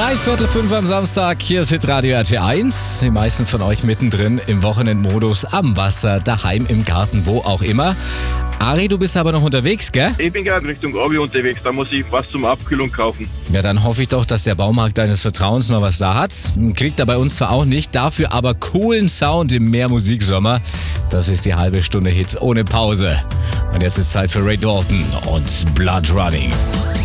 3:15 am Samstag, hier ist Hitradio RT1. Die meisten von euch mittendrin im Wochenendmodus, am Wasser, daheim, im Garten, wo auch immer. Ari, du bist aber noch unterwegs, gell? Ich bin gerade Richtung Orbi unterwegs, da muss ich was zum Abkühlung kaufen. Ja, dann hoffe ich doch, dass der Baumarkt deines Vertrauens noch was da hat. Kriegt er bei uns zwar auch nicht, dafür aber coolen Sound im Meermusiksommer. Das ist die halbe Stunde Hits ohne Pause. Und jetzt ist Zeit für Ray Dalton und Blood Running.